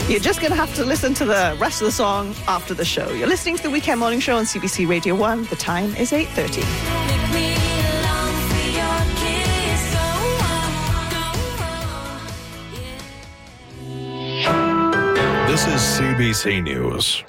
You're just going to have to listen to the rest of the song after the show. You're listening to the Weekend Morning Show on CBC Radio 1. The time is 8:30. This is CBC News.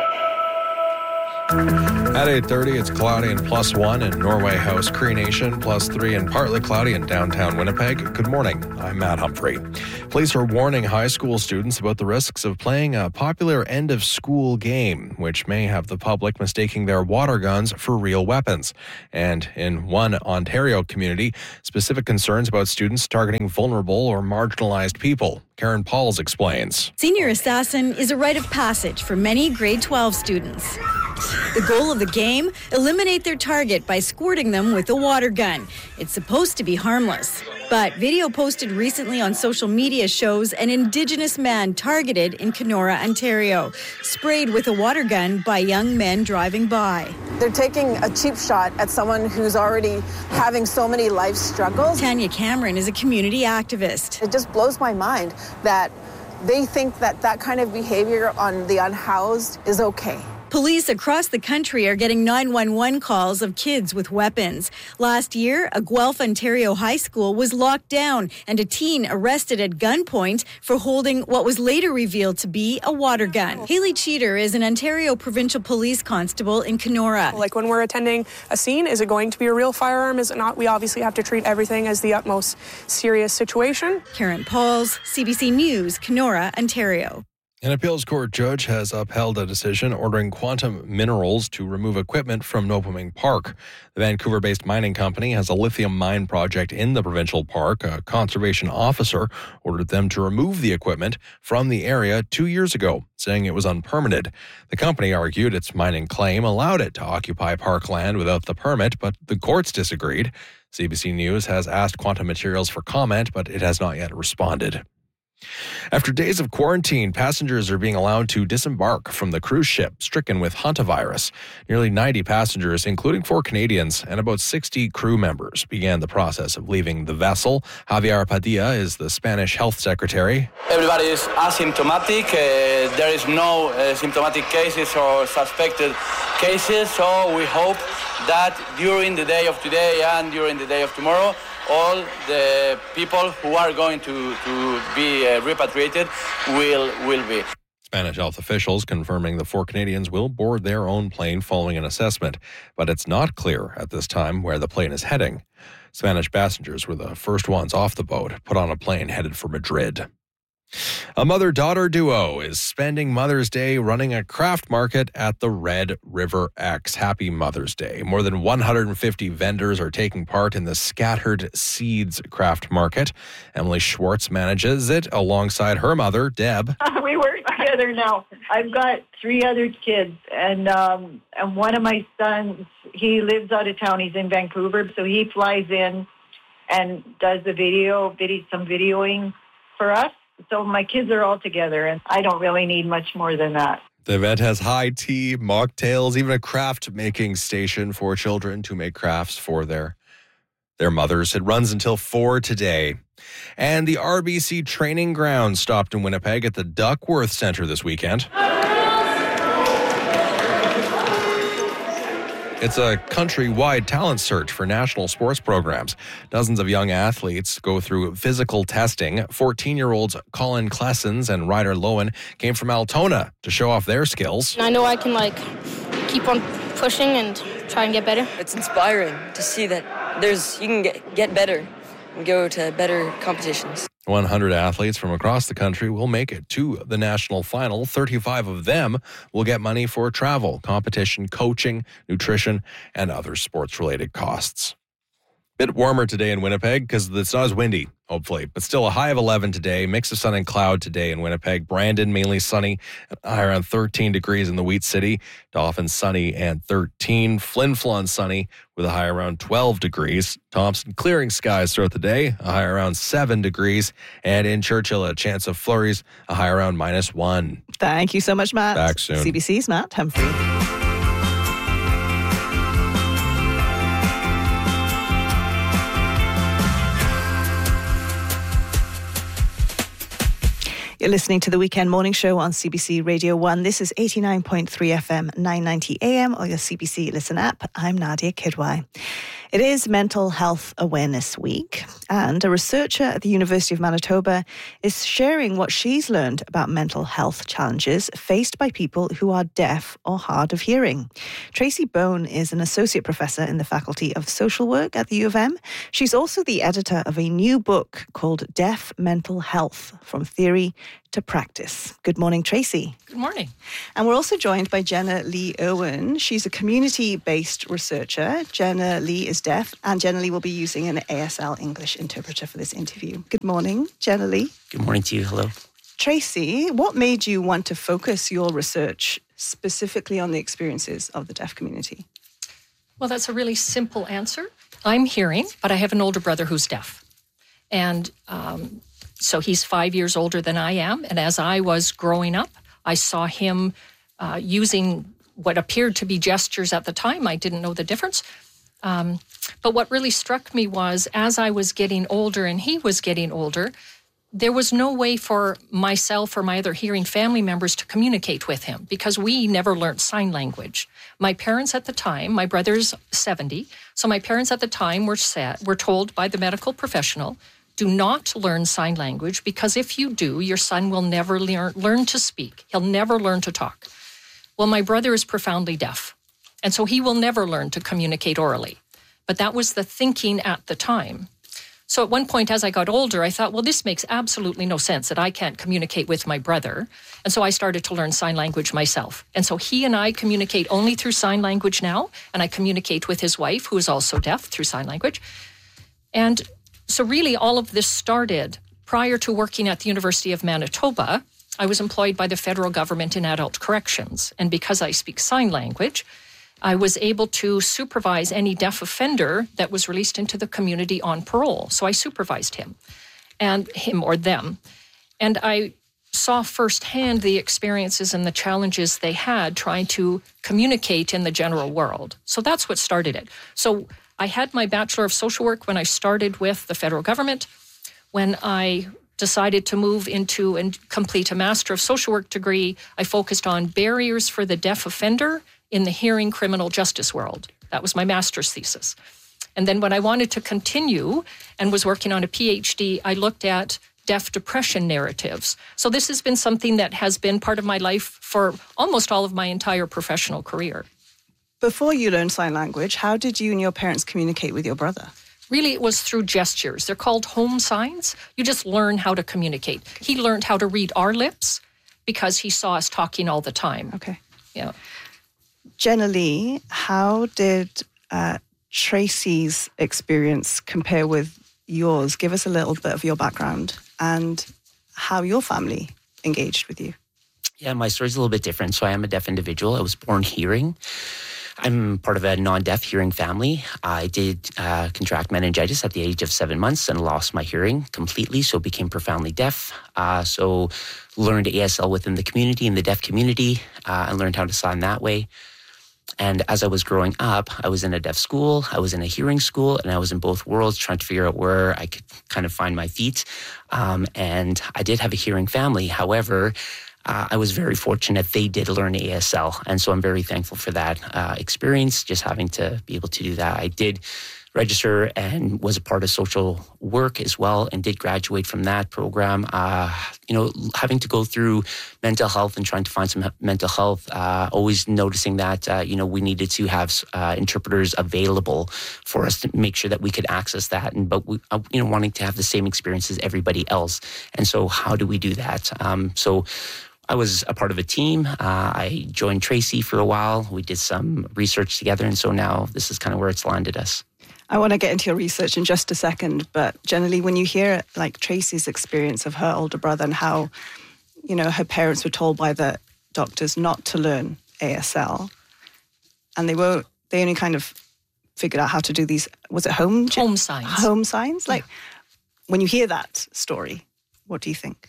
At 8:30, it's cloudy and +1 in Norway House, Cree Nation, +3 and partly cloudy in downtown Winnipeg. Good morning. I'm Matt Humphrey. Police are warning high school students about the risks of playing a popular end-of-school game, which may have the public mistaking their water guns for real weapons. And in one Ontario community, specific concerns about students targeting vulnerable or marginalized people. Karen Pauls explains. Senior Assassin is a rite of passage for many grade 12 students. The goal of the game, eliminate their target by squirting them with a water gun. It's supposed to be harmless. But video posted recently on social media shows an Indigenous man targeted in Kenora, Ontario, sprayed with a water gun by young men driving by. They're taking a cheap shot at someone who's already having so many life struggles. Tanya Cameron is a community activist. It just blows my mind that they think that that kind of behavior on the unhoused is okay. Police across the country are getting 911 calls of kids with weapons. Last year, a Guelph, Ontario high school was locked down and a teen arrested at gunpoint for holding what was later revealed to be a water gun. Haley Cheater is an Ontario Provincial Police Constable in Kenora. Like when we're attending a scene, is it going to be a real firearm? Is it not? We obviously have to treat everything as the utmost serious situation. Karen Pauls, CBC News, Kenora, Ontario. An appeals court judge has upheld a decision ordering Quantum Minerals to remove equipment from Nopalming Park. The Vancouver-based mining company has a lithium mine project in the provincial park. A conservation officer ordered them to remove the equipment from the area 2 years ago, saying it was unpermitted. The company argued its mining claim allowed it to occupy parkland without the permit, but the courts disagreed. CBC News has asked Quantum Materials for comment, but it has not yet responded. After days of quarantine, passengers are being allowed to disembark from the cruise ship stricken with hantavirus. Nearly 90 passengers, including 4 Canadians and about 60 crew members, began the process of leaving the vessel. Javier Padilla is the Spanish health secretary. Everybody is asymptomatic. There is no symptomatic cases or suspected cases, so we hope that during the day of today and during the day of tomorrow, all the people who are going to be repatriated will be. Spanish health officials confirming the 4 Canadians will board their own plane following an assessment, but it's not clear at this time where the plane is heading. Spanish passengers were the first ones off the boat, put on a plane headed for Madrid. A mother-daughter duo is spending Mother's Day running a craft market at the Red River X. Happy Mother's Day. More than 150 vendors are taking part in the Scattered Seeds craft market. Emily Schwartz manages it alongside her mother, Deb. We work together now. I've got 3 other kids, and one of my sons, he lives out of town. He's in Vancouver, so he flies in and does some videoing for us. So my kids are all together, and I don't really need much more than that. The event has high tea, mocktails, even a craft-making station for children to make crafts for their mothers. It runs until 4 today. And the RBC training ground stopped in Winnipeg at the Duckworth Centre this weekend. It's a countrywide talent search for national sports programs. Dozens of young athletes go through physical testing. 14-year-olds Colin Klessens and Ryder Lowen came from Altona to show off their skills. I know I can keep on pushing and try and get better. It's inspiring to see that you can get better and go to better competitions. 100 athletes from across the country will make it to the national final. 35 of them will get money for travel, competition, coaching, nutrition, and other sports-related costs. Bit warmer today in Winnipeg because it's not as windy, hopefully, but still a high of 11 today. Mix of sun and cloud today in Winnipeg. Brandon, mainly sunny, high around 13 degrees in the Wheat City. Dauphin, sunny and 13. Flin Flon, sunny with a high around 12 degrees. Thompson, clearing skies throughout the day, a high around 7 degrees. And in Churchill, a chance of flurries, a high around -1. Thank you so much, Matt. Back soon. CBC's Matt Humphrey. You're listening to the Weekend Morning Show on CBC Radio 1. This is 89.3 FM, 990 AM, or your CBC Listen app. I'm Nadia Kidwai. It is Mental Health Awareness Week, and a researcher at the University of Manitoba is sharing what she's learned about mental health challenges faced by people who are deaf or hard of hearing. Tracy Bone is an associate professor in the Faculty of Social Work at the U of M. She's also the editor of a new book called Deaf Mental Health, From Theory to Practice. Good morning, Tracy. Good morning. And we're also joined by Jenna Lee Irwin. She's a community-based researcher. Jenna Lee is deaf, and Jenna Lee will be using an ASL English interpreter for this interview. Good morning, Jenna Lee. Good morning to you. Hello. Tracy, what made you want to focus your research specifically on the experiences of the deaf community? Well, that's a really simple answer. I'm hearing, but I have an older brother who's deaf. And so he's 5 years older than I am. And as I was growing up, I saw him using what appeared to be gestures at the time. I didn't know the difference. But what really struck me was as I was getting older and he was getting older, there was no way for myself or my other hearing family members to communicate with him because we never learned sign language. My parents at the time, my brother's 70, so my parents at the time were told by the medical professional, do not learn sign language because if you do, your son will never learn to speak. He'll never learn to talk. Well, my brother is profoundly deaf, and so he will never learn to communicate orally. But that was the thinking at the time. So at one point, as I got older, I thought, well, this makes absolutely no sense that I can't communicate with my brother. And so I started to learn sign language myself. And so he and I communicate only through sign language now, and I communicate with his wife, who is also deaf, through sign language. And so really all of this started prior to working at the University of Manitoba. I was employed by the federal government in adult corrections. And because I speak sign language, I was able to supervise any deaf offender that was released into the community on parole. So I supervised him or them. And I saw firsthand the experiences and the challenges they had trying to communicate in the general world. So that's what started it. So I had my Bachelor of Social Work when I started with the federal government. When I decided to move into and complete a Master of Social Work degree, I focused on barriers for the deaf offender in the hearing criminal justice world. That was my master's thesis. And then when I wanted to continue and was working on a PhD, I looked at deaf depression narratives. So this has been something that has been part of my life for almost all of my entire professional career. Before you learned sign language, how did you and your parents communicate with your brother? Really, it was through gestures. They're called home signs. You just learn how to communicate. He learned how to read our lips because he saw us talking all the time. Okay. Yeah. Jenna Lee, how did Tracy's experience compare with yours? Give us a little bit of your background and how your family engaged with you. Yeah, my story's a little bit different. So I am a deaf individual. I was born hearing. I'm part of a non-deaf hearing family. I did contract meningitis at the age of 7 months and lost my hearing completely, so became profoundly deaf. So learned ASL within the community, in the deaf community, and learned how to sign that way. And as I was growing up, I was in a deaf school, I was in a hearing school, and I was in both worlds trying to figure out where I could kind of find my feet. And I did have a hearing family. However, I was very fortunate they did learn ASL. And so I'm very thankful for that experience, just having to be able to do that. I did register and was a part of social work as well and did graduate from that program. Having to go through mental health and trying to find some mental health, always noticing that, we needed to have interpreters available for us to make sure that we could access that. But wanting to have the same experience as everybody else. And so how do we do that? So I was a part of a team. I joined Tracy for a while. We did some research together. And so now this is kind of where it's landed us. I want to get into your research in just a second, but generally when you hear like Tracy's experience of her older brother and how, her parents were told by the doctors not to learn ASL, and they only kind of figured out how to do these, was it home signs? Home signs? Like, when you hear that story, what do you think?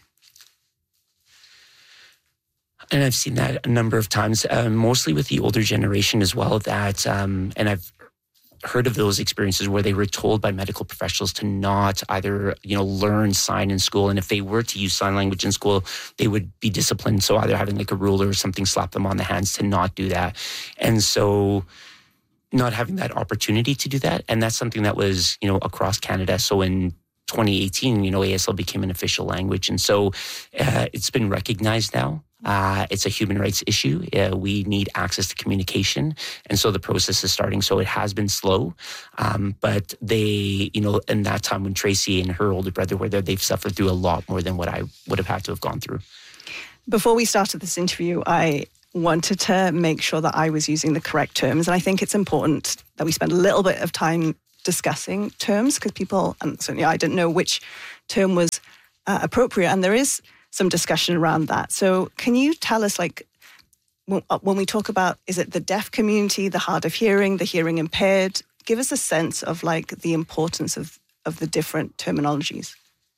And I've seen that a number of times, mostly with the older generation as well, that, and I've heard of those experiences where they were told by medical professionals to not either, learn sign in school. And if they were to use sign language in school, they would be disciplined. So either having like a ruler or something slap them on the hands to not do that. And so not having that opportunity to do that. And that's something that was, across Canada. So in 2018, ASL became an official language. And so it's been recognized now. It's a human rights issue. We need access to communication. And so the process is starting. So it has been slow. But they, in that time when Tracy and her older brother were there, they've suffered through a lot more than what I would have had to have gone through. Before we started this interview, I wanted to make sure that I was using the correct terms. And I think it's important that we spend a little bit of time discussing terms because people, and certainly I didn't know which term was appropriate. And there is some discussion around that. So can you tell us, when we talk about, is it the deaf community, the hard of hearing, the hearing impaired? Give us a sense of the importance of the different terminologies.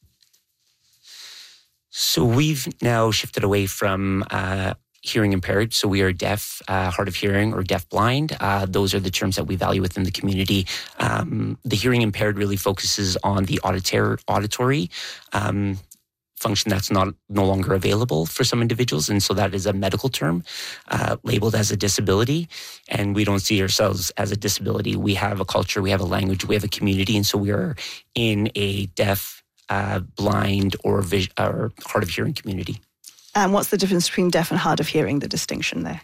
So we've now shifted away from hearing impaired. So we are deaf, hard of hearing, or deaf blind. Those are the terms that we value within the community. The hearing impaired really focuses on the auditory function that's no longer available for some individuals. And so that is a medical term labeled as a disability. And we don't see ourselves as a disability. We have a culture, we have a language, we have a community. And so we are in a deaf, blind, or hard of hearing community. And what's the difference between deaf and hard of hearing, the distinction there?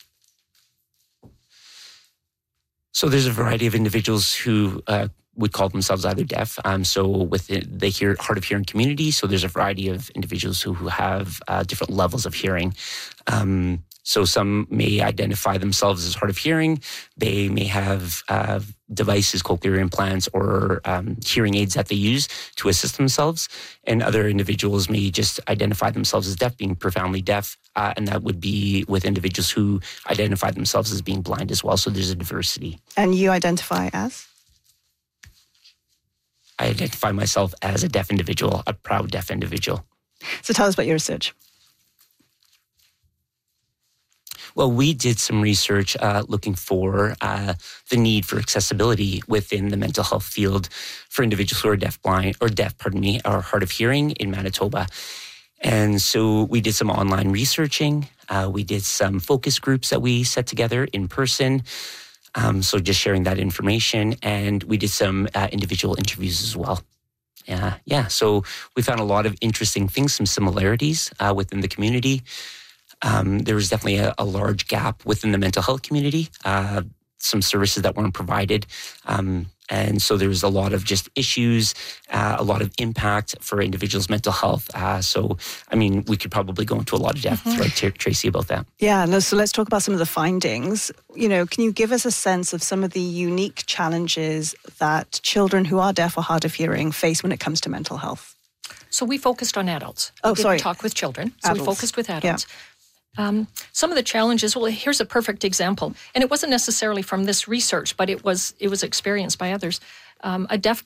So there's a variety of individuals who would call themselves either deaf. So within the hard of hearing community, so there's a variety of individuals who have different levels of hearing. So some may identify themselves as hard of hearing. They may have devices, cochlear implants, or hearing aids that they use to assist themselves. And other individuals may just identify themselves as deaf, being profoundly deaf. And that would be with individuals who identify themselves as being blind as well. So there's a diversity. And you identify as? I identify myself as a deaf individual, a proud deaf individual. So tell us about your research. Well, we did some research looking for the need for accessibility within the mental health field for individuals who are or hard of hearing in Manitoba. And so we did some online researching. We did some focus groups that we set together in person. So just sharing that information. And we did some individual interviews as well. So we found a lot of interesting things, some similarities within the community. There was definitely a large gap within the mental health community, some services that weren't provided. And so there was a lot of just issues, a lot of impact for individuals' mental health. We could probably go into a lot of depth, right, Tracy, about that. Yeah, so let's talk about some of the findings. Can you give us a sense of some of the unique challenges that children who are deaf or hard of hearing face when it comes to mental health? So we focused on adults. We didn't talk with children. So adults. We focused with adults. Yeah. Some of the challenges, here's a perfect example. And it wasn't necessarily from this research, but it was experienced by others. A deaf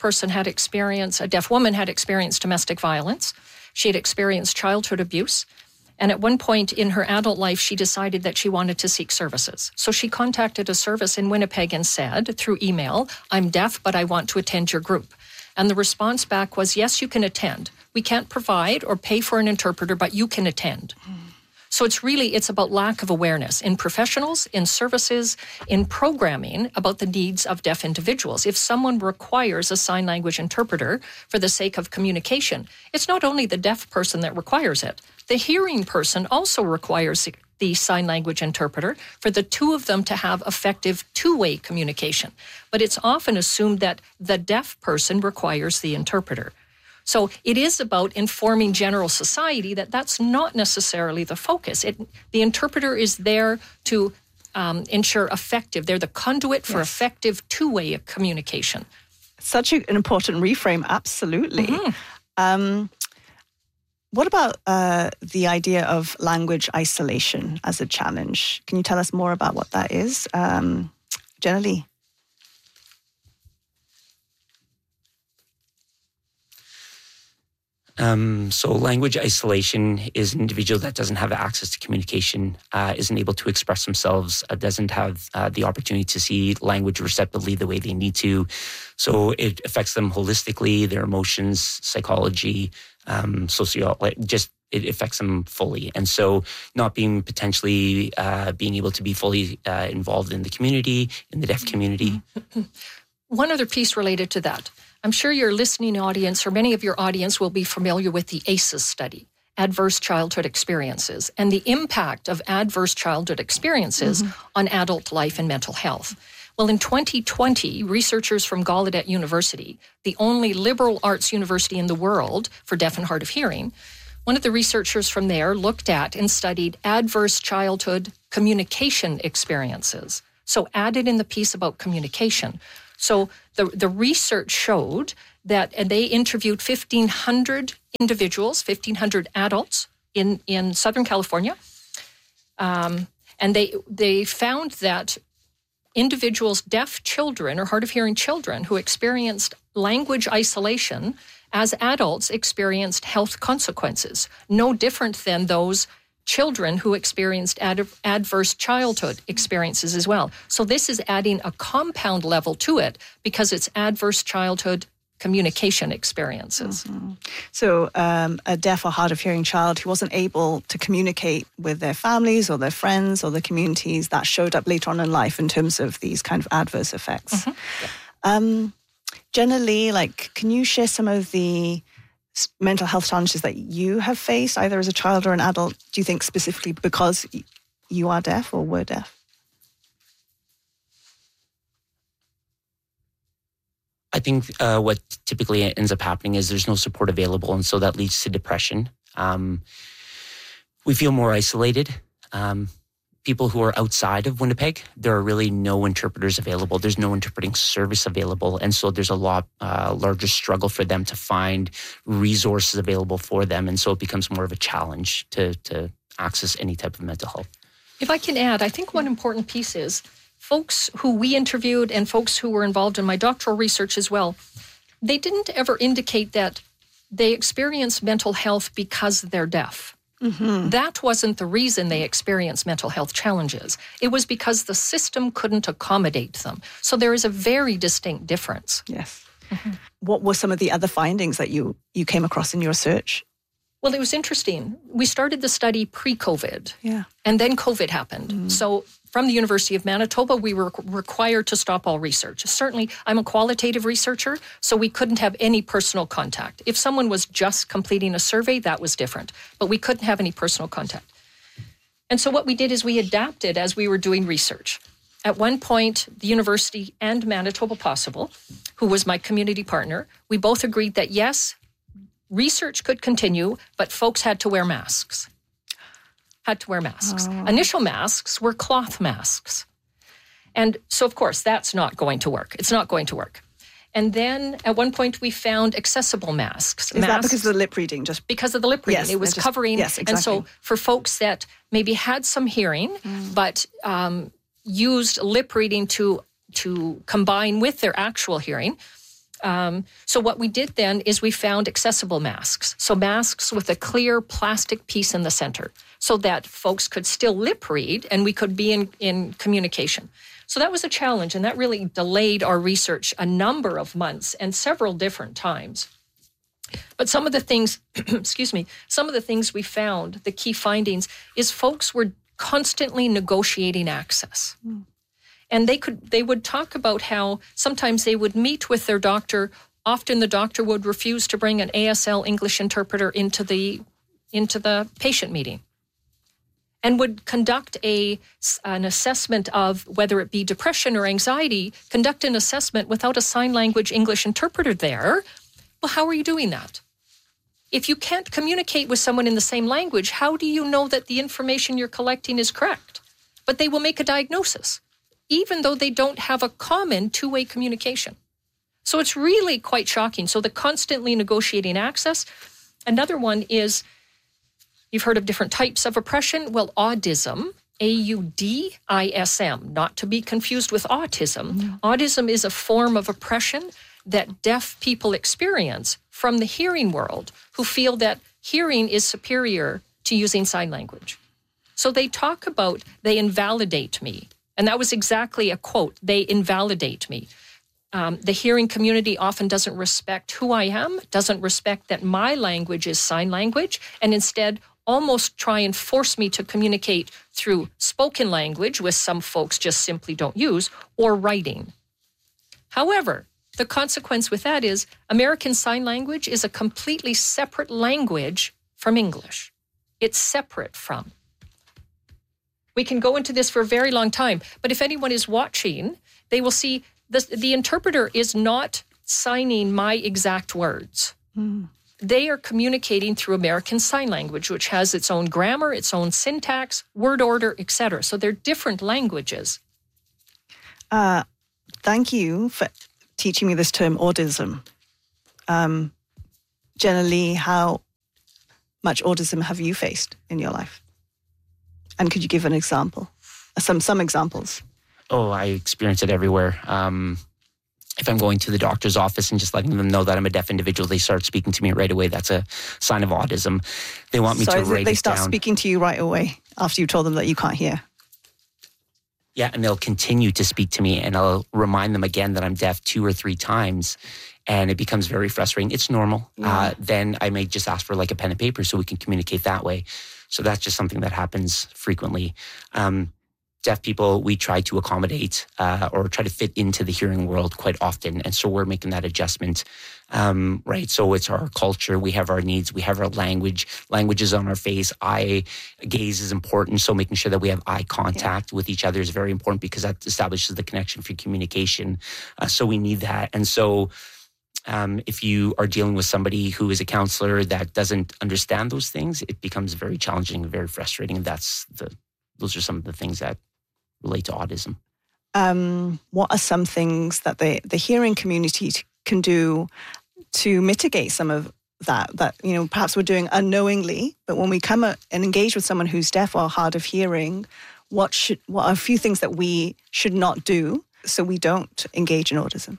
woman had experienced domestic violence. She had experienced childhood abuse. And at one point in her adult life, she decided that she wanted to seek services. So she contacted a service in Winnipeg and said, through email, "I'm deaf, but I want to attend your group." And the response back was, "Yes, you can attend. We can't provide or pay for an interpreter, but you can attend." So it's about lack of awareness in professionals, in services, in programming about the needs of deaf individuals. If someone requires a sign language interpreter for the sake of communication, it's not only the deaf person that requires it. The hearing person also requires the sign language interpreter for the two of them to have effective two-way communication. But it's often assumed that the deaf person requires the interpreter. So it is about informing general society that that's not necessarily the focus. The interpreter is there to ensure they're the conduit for effective two-way communication. Such an important reframe, absolutely. Mm-hmm. What about the idea of language isolation as a challenge? Can you tell us more about what that is? Jenna Lee. So language isolation is an individual that doesn't have access to communication, isn't able to express themselves, doesn't have the opportunity to see language receptively the way they need to. So it affects them holistically, their emotions, psychology, it affects them fully. And so not being potentially being able to be fully involved in the community, in the deaf community. One other piece related to that. I'm sure your listening audience, or many of your audience, will be familiar with the ACEs study, Adverse Childhood Experiences, and the impact of adverse childhood experiences on adult life and mental health. Well, in 2020, researchers from Gallaudet University, the only liberal arts university in the world for deaf and hard of hearing, one of the researchers from there looked at and studied adverse childhood communication experiences. So added in the piece about communication. So the research showed that, and they interviewed 1,500 individuals, 1,500 adults in Southern California, and they found that individuals, deaf children or hard of hearing children who experienced language isolation as adults experienced health consequences, no different than those children who experienced adverse childhood experiences as well. So this is adding a compound level to it because it's adverse childhood communication experiences. So a deaf or hard of hearing child who wasn't able to communicate with their families or their friends or the communities, that showed up later on in life in terms of these kind of adverse effects. Generally, can you share some of the mental health challenges that you have faced, either as a child or an adult, do you think specifically because you are deaf or were deaf? I think what typically ends up happening is there's no support available, and so that leads to depression. We feel more isolated. People who are outside of Winnipeg, there are really no interpreters available. There's no interpreting service available. And so there's a lot larger struggle for them to find resources available for them. And so it becomes more of a challenge to access any type of mental health. If I can add, I think one important piece is folks who we interviewed and folks who were involved in my doctoral research as well, they didn't ever indicate that they experience mental health because they're deaf. That wasn't the reason they experienced mental health challenges. It was because the system couldn't accommodate them. So there is a very distinct difference. Yes. What were some of the other findings that you came across in your search? Well, it was interesting. We started the study pre-COVID. Yeah. And then COVID happened. So from the University of Manitoba, we were required to stop all research. Certainly, I'm a qualitative researcher, so we couldn't have any personal contact. If someone was just completing a survey, that was different. But we couldn't have any personal contact. And so what we did is we adapted as we were doing research. At one point, the university and Manitoba Possible, who was my community partner, we both agreed that yes, research could continue, but folks had to wear masks. Initial masks were cloth masks. And so, of course, that's not going to work. It's not going to work. And then at one point we found accessible masks. Is that because of the lip reading? Just because of the lip reading. Yes, it was covering. Yes, exactly. And so for folks that maybe had some hearing, but used lip reading to combine with their actual hearing. So what we did then is we found accessible masks. So masks with a clear plastic piece in the center so that folks could still lip read and we could be in communication. So that was a challenge, and that really delayed our research a number of months and several different times. But some of the things, some of the things we found, the key findings, is folks were constantly negotiating access. And they would talk about how sometimes they would meet with their doctor. Often the doctor would refuse to bring an ASL English interpreter into the patient meeting, and would conduct an assessment of whether it be depression or anxiety, conduct an assessment without a sign language English interpreter there. Well, how are you doing that? If you can't communicate with someone in the same language, how do you know that the information you're collecting is correct? But they will make a diagnosis, even though they don't have a common two-way communication. So it's really quite shocking. So the constantly negotiating access. Another one is, you've heard of different types of oppression. Well, autism, AUDISM, not to be confused with autism. Autism is a form of oppression that deaf people experience from the hearing world who feel that hearing is superior to using sign language. So they talk about, they invalidate me. And that was exactly a quote, they invalidate me. The hearing community often doesn't respect who I am, doesn't respect that my language is sign language, and instead almost try and force me to communicate through spoken language, which some folks just simply don't use, or writing. However, the consequence with that is American Sign Language is a completely separate language from English. It's separate from. We can go into this for a very long time, but if anyone is watching, they will see the interpreter is not signing my exact words. They are communicating through American Sign Language, which has its own grammar, its own syntax, word order, etc. So they're different languages. Thank you for teaching me this term, autism. Generally, how much autism have you faced in your life? And could you give an example? Some examples. Oh, I experience it everywhere. If I'm going to the doctor's office and just letting them know that I'm a deaf individual, they start speaking to me right away. That's a sign of autism. They want me to write it down. They start speaking to you right away after you told them that you can't hear? Yeah, and they'll continue to speak to me, and I'll remind them again that I'm deaf 2 or 3 times, and it becomes very frustrating. It's normal. Yeah. Then I may just ask for like a pen and paper so we can communicate that way. So that's just something that happens frequently. Deaf people, we try to accommodate or try to fit into the hearing world quite often. And so we're making that adjustment, right? So it's our culture. We have our needs. We have our language. Language is on our face. Eye gaze is important. So making sure that we have eye contact with each other is very important because that establishes the connection for communication. So we need that. And so if you are dealing with somebody who is a counselor that doesn't understand those things, it becomes very challenging and very frustrating. And those are some of the things that relate to autism. What are some things that the hearing community can do to mitigate some of that perhaps we're doing unknowingly, but when we come and engage with someone who's deaf or hard of hearing, what are a few things that we should not do so we don't engage in autism?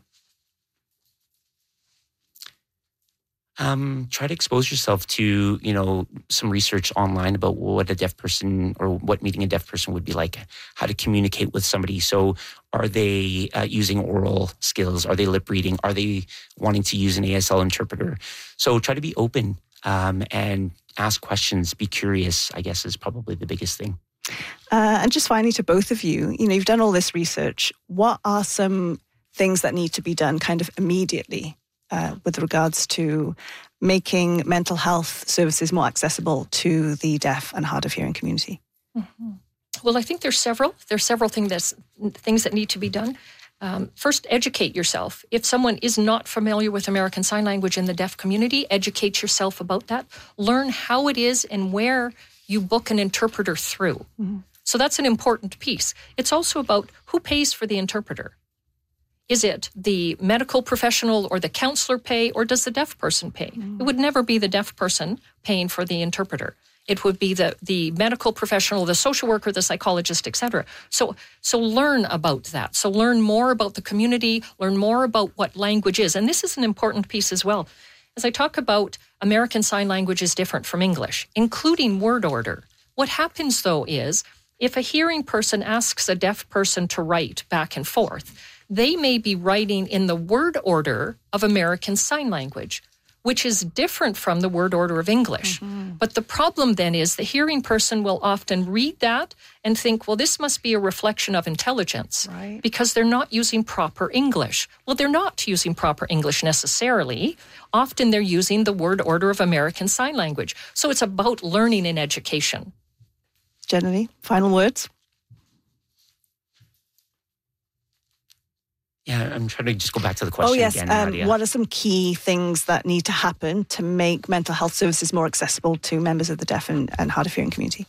Try to expose yourself to, some research online about what a deaf person or what meeting a deaf person would be like, how to communicate with somebody. So are they using oral skills? Are they lip reading? Are they wanting to use an ASL interpreter? So try to be open and ask questions. Be curious, I guess, is probably the biggest thing. And just finally to both of you, you've done all this research. What are some things that need to be done kind of immediately with regards to making mental health services more accessible to the deaf and hard of hearing community? Mm-hmm. Well, I think there's several things that need to be done. First, educate yourself. If someone is not familiar with American Sign Language in the deaf community, educate yourself about that. Learn how it is and where you book an interpreter through. Mm-hmm. So that's an important piece. It's also about who pays for the interpreter. Is it the medical professional or the counselor pay, or does the deaf person pay? Mm. It would never be the deaf person paying for the interpreter. It would be the medical professional, the social worker, the psychologist, etc. So learn about that. So learn more about the community, learn more about what language is. And this is an important piece as well. As I talk about American Sign Language is different from English, including word order. What happens, though, is if a hearing person asks a deaf person to write back and forth, they may be writing in the word order of American Sign Language, which is different from the word order of English. Mm-hmm. But the problem then is the hearing person will often read that and think, well, this must be a reflection of intelligence, right? Because they're not using proper English. Well, they're not using proper English necessarily. Often they're using the word order of American Sign Language. So it's about learning and education. Jenny, final words? Yeah, I'm trying to just go back to the question again, Nadia. What are some key things that need to happen to make mental health services more accessible to members of the deaf and hard of hearing community?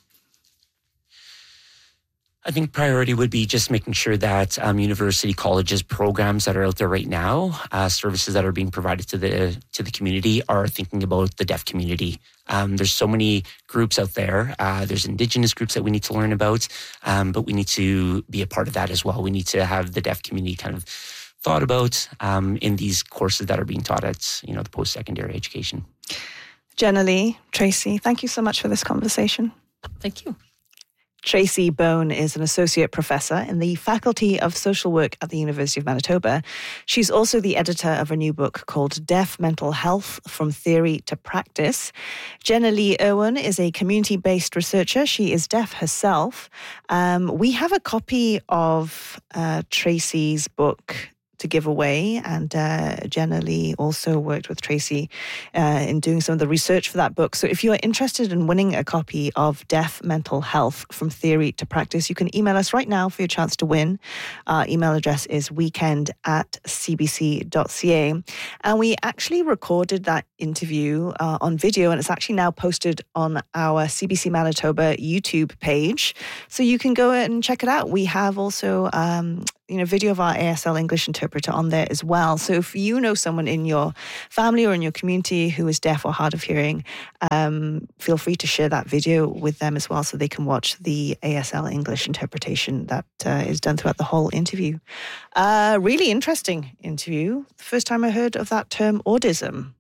I think priority would be just making sure that university, colleges, programs that are out there right now, services that are being provided to the community are thinking about the deaf community. There's so many groups out there. There's Indigenous groups that we need to learn about, but we need to be a part of that as well. We need to have the deaf community kind of thought about in these courses that are being taught at, the post-secondary education. Jenna Lee, Tracy, thank you so much for this conversation. Thank you. Tracy Bone is an associate professor in the Faculty of Social Work at the University of Manitoba. She's also the editor of a new book called Deaf Mental Health, From Theory to Practice. Jenna Lee Irwin is a community-based researcher. She is deaf herself. We have a copy of Tracy's book to give away, and Jenna Lee also worked with Tracy in doing some of the research for that book. So if you're interested in winning a copy of Deaf Mental Health, From Theory to Practice, you can email us right now for your chance to win. Our email address is weekend@cbc.ca. And we actually recorded that interview on video, and it's actually now posted on our CBC Manitoba YouTube page. So you can go and check it out. We have also video of our ASL English interpreter on there as well. So if you know someone in your family or in your community who is deaf or hard of hearing, feel free to share that video with them as well so they can watch the ASL English interpretation that is done throughout the whole interview. Really interesting interview. The first time I heard of that term, audism.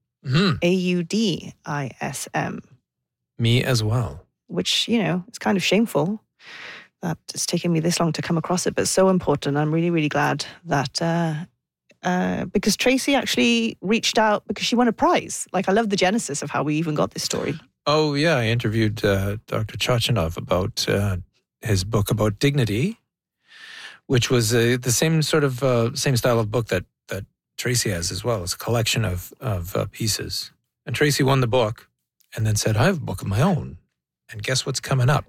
AUDISM. Me as well. Which, it's kind of shameful that it's taken me this long to come across it, but so important. I'm really, really glad that because Tracy actually reached out because she won a prize. Like, I love the genesis of how we even got this story. Oh, yeah. I interviewed Dr. Chachanov about his book about dignity, which was the same sort of same style of book that Tracy has as well. It's a collection of pieces. And Tracy won the book and then said, I have a book of my own. And guess what's coming up?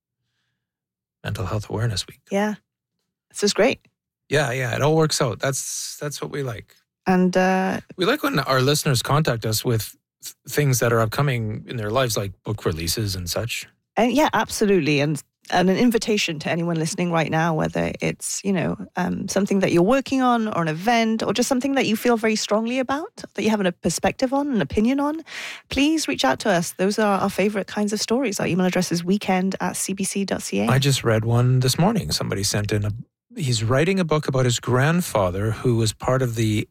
Mental Health Awareness Week. Yeah. This is great. Yeah. It all works out. That's what we like. And we like when our listeners contact us with things that are upcoming in their lives, like book releases and such. And yeah, absolutely. And an invitation to anyone listening right now, whether it's, something that you're working on or an event or just something that you feel very strongly about, that you have a perspective on, an opinion on, please reach out to us. Those are our favorite kinds of stories. Our email address is weekend@cbc.ca. I just read one this morning. Somebody sent in he's writing a book about his grandfather who was part of the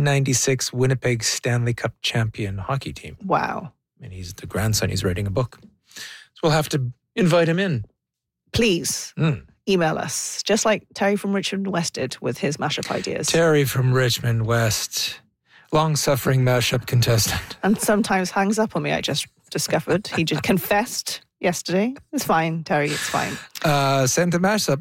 1896 Winnipeg Stanley Cup champion hockey team. Wow. And he's the grandson. He's writing a book. So we'll have to invite him in. Please email us, just like Terry from Richmond West did with his mashup ideas. Terry from Richmond West, long-suffering mashup contestant. And sometimes hangs up on me, I just discovered. He just confessed yesterday. It's fine, Terry, it's fine. Send a mashup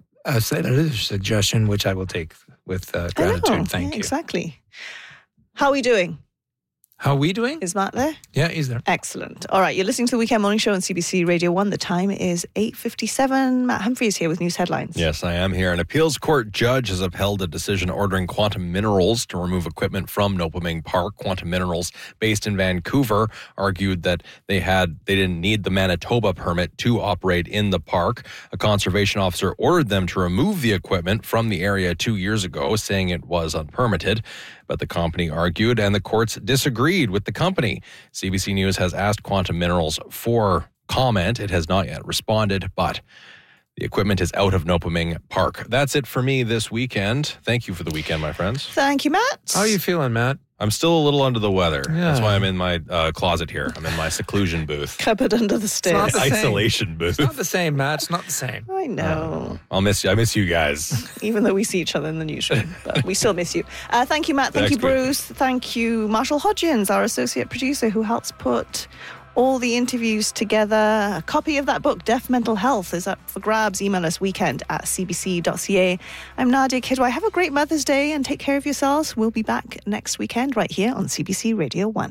suggestion, which I will take with gratitude. Thank you. Exactly. How are we doing? How are we doing? Is Matt there? Yeah, he's there. Excellent. All right, you're listening to the Weekend Morning Show on CBC Radio 1. The time is 8:57. Matt Humphrey is here with news headlines. Yes, I am here. An appeals court judge has upheld a decision ordering Quantum Minerals to remove equipment from Nopalming Park. Quantum Minerals, based in Vancouver, argued that they didn't need the Manitoba permit to operate in the park. A conservation officer ordered them to remove the equipment from the area 2 years ago, saying it was unpermitted. But the company argued, and the courts disagreed with the company. CBC News has asked Quantum Minerals for comment. It has not yet responded, but the equipment is out of Nopalming Park. That's it for me this weekend. Thank you for the weekend, my friends. Thank you, Matt. How are you feeling, Matt? I'm still a little under the weather. Yeah. That's why I'm in my closet here. I'm in my seclusion booth. Cupboard under the stairs. Isolation booth. It's not the same, Matt. It's not the same. I know. I'll miss you. I miss you guys. Even though we see each other in the newsroom, but we still miss you. Thank you, Matt. Thank you, Bruce. Thank you, Marshall Hodgins, our associate producer, who helps put all the interviews together. A copy of that book, Deaf Mental Health, is up for grabs. Email us weekend@cbc.ca. I'm Nadia Kidwai. Have a great Mother's Day and take care of yourselves. We'll be back next weekend right here on CBC Radio 1.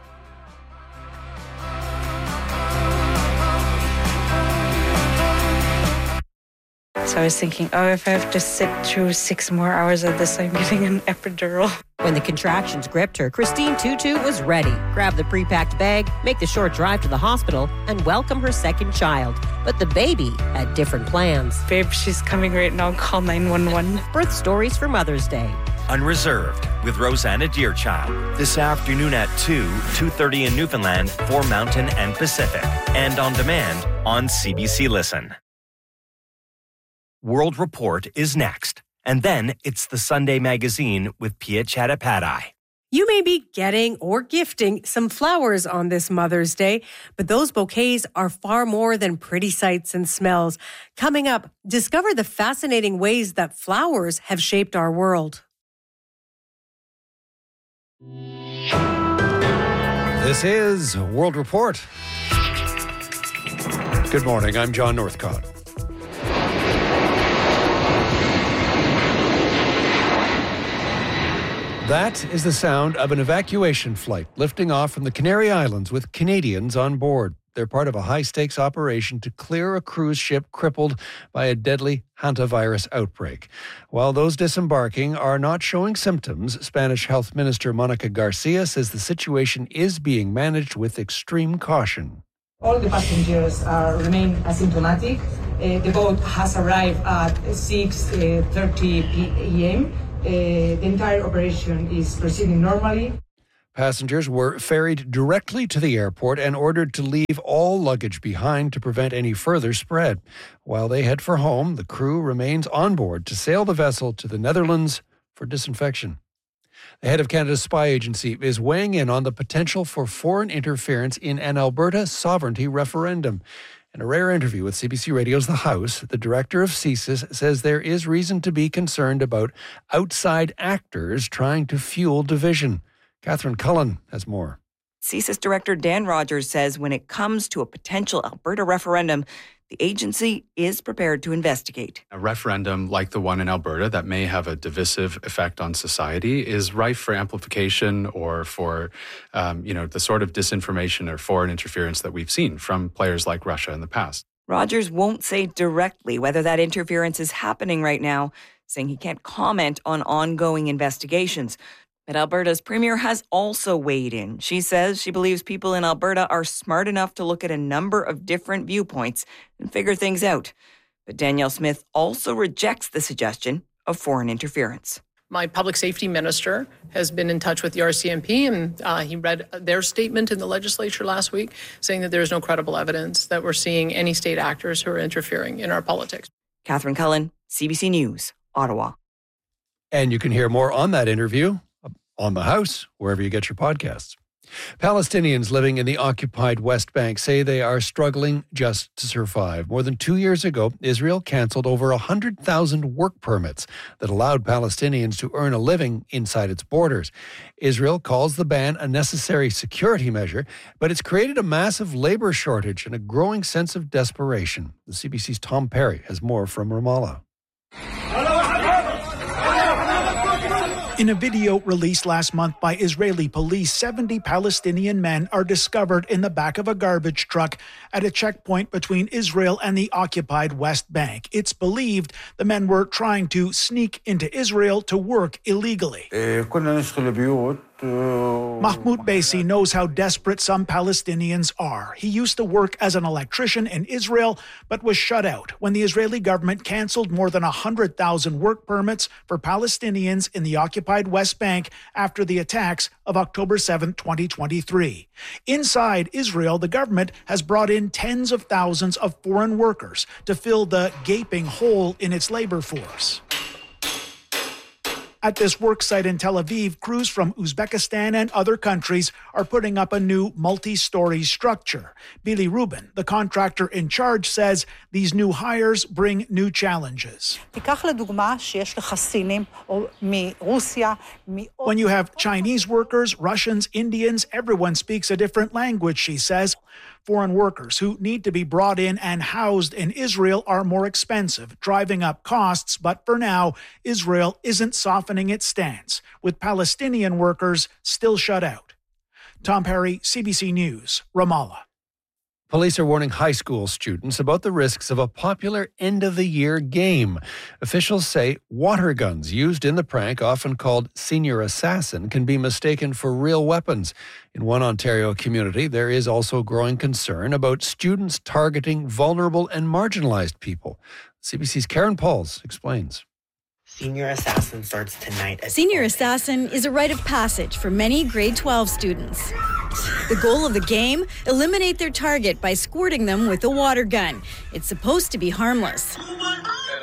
So I was thinking, if I have to sit through 6 more hours of this, I'm getting an epidural. When the contractions gripped her, Christine Tutu was ready. Grab the pre-packed bag, make the short drive to the hospital, and welcome her second child. But the baby had different plans. Babe, she's coming right now. Call 911. Birth stories for Mother's Day. Unreserved with Rosanna Deerchild. This afternoon at 2:30 in Newfoundland for Mountain and Pacific. And on demand on CBC Listen. World Report is next. And then it's the Sunday Magazine with Pia Chattopadhyay. You may be getting or gifting some flowers on this Mother's Day, but those bouquets are far more than pretty sights and smells. Coming up, discover the fascinating ways that flowers have shaped our world. This is World Report. Good morning, I'm John Northcott. That is the sound of an evacuation flight lifting off from the Canary Islands with Canadians on board. They're part of a high-stakes operation to clear a cruise ship crippled by a deadly hantavirus outbreak. While those disembarking are not showing symptoms, Spanish Health Minister Monica Garcia says the situation is being managed with extreme caution. All the passengers remain asymptomatic. The boat has arrived at 6:30 p.m. The entire operation is proceeding normally. Passengers were ferried directly to the airport and ordered to leave all luggage behind to prevent any further spread. While they head for home, the crew remains on board to sail the vessel to the Netherlands for disinfection. The head of Canada's spy agency is weighing in on the potential for foreign interference in an Alberta sovereignty referendum. In a rare interview with CBC Radio's The House, the director of CSIS says there is reason to be concerned about outside actors trying to fuel division. Catherine Cullen has more. CSIS Director Dan Rogers says when it comes to a potential Alberta referendum, the agency is prepared to investigate. A referendum like the one in Alberta that may have a divisive effect on society is rife for amplification or for, the sort of disinformation or foreign interference that we've seen from players like Russia in the past. Rogers won't say directly whether that interference is happening right now, saying he can't comment on ongoing investigations. But Alberta's premier has also weighed in. She says she believes people in Alberta are smart enough to look at a number of different viewpoints and figure things out. But Danielle Smith also rejects the suggestion of foreign interference. My public safety minister has been in touch with the RCMP, and he read their statement in the legislature last week saying that there is no credible evidence that we're seeing any state actors who are interfering in our politics. Catherine Cullen, CBC News, Ottawa. And you can hear more on that interview on The House, wherever you get your podcasts. Palestinians living in the occupied West Bank say they are struggling just to survive. More than 2 years ago, Israel canceled over 100,000 work permits that allowed Palestinians to earn a living inside its borders. Israel calls the ban a necessary security measure, but it's created a massive labor shortage and a growing sense of desperation. The CBC's Tom Perry has more from Ramallah. In a video released last month by Israeli police, 70 Palestinian men are discovered in the back of a garbage truck at a checkpoint between Israel and the occupied West Bank. It's believed the men were trying to sneak into Israel to work illegally. Mahmoud Baisi knows how desperate some Palestinians are. He used to work as an electrician in Israel, but was shut out when the Israeli government canceled more than 100,000 work permits for Palestinians in the occupied West Bank after the attacks of October 7, 2023. Inside Israel, the government has brought in tens of thousands of foreign workers to fill the gaping hole in its labor force. At this work site in Tel Aviv, crews from Uzbekistan and other countries are putting up a new multi-story structure. Billy Rubin, the contractor in charge, says these new hires bring new challenges. When you have Chinese workers, Russians, Indians, everyone speaks a different language, she says. Foreign workers who need to be brought in and housed in Israel are more expensive, driving up costs. But for now, Israel isn't softening its stance, with Palestinian workers still shut out. Tom Perry, CBC News, Ramallah. Police are warning high school students about the risks of a popular end-of-the-year game. Officials say water guns used in the prank, often called Senior Assassin, can be mistaken for real weapons. In one Ontario community, there is also growing concern about students targeting vulnerable and marginalized people. CBC's Karen Pauls explains. Senior Assassin starts tonight. Senior Assassin is a rite of passage for many grade 12 students. The goal of the game, eliminate their target by squirting them with a water gun. It's supposed to be harmless.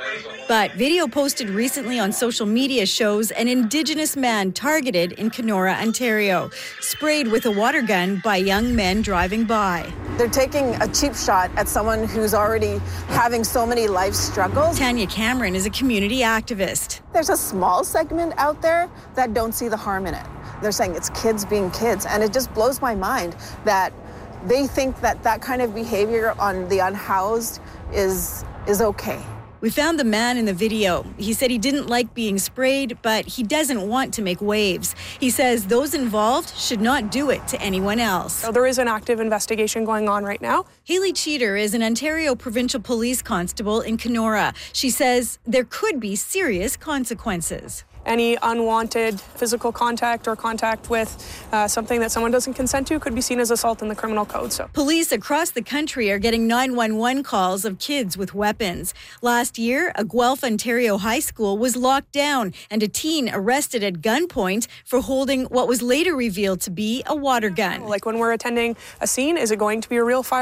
But video posted recently on social media shows an Indigenous man targeted in Kenora, Ontario, sprayed with a water gun by young men driving by. They're taking a cheap shot at someone who's already having so many life struggles. Tanya Cameron is a community activist. There's a small segment out there that don't see the harm in it. They're saying it's kids being kids, and it just blows my mind that they think that that kind of behavior on the unhoused is okay. We found the man in the video. He said he didn't like being sprayed, but he doesn't want to make waves. He says those involved should not do it to anyone else. So there is an active investigation going on right now. Hayley Cheater is an Ontario Provincial Police Constable in Kenora. She says there could be serious consequences. Any unwanted physical contact or contact with something that someone doesn't consent to could be seen as assault in the criminal code. So, police across the country are getting 911 calls of kids with weapons. Last year, a Guelph, Ontario high school was locked down and a teen arrested at gunpoint for holding what was later revealed to be a water gun. Like when we're attending a scene, is it going to be a real fire?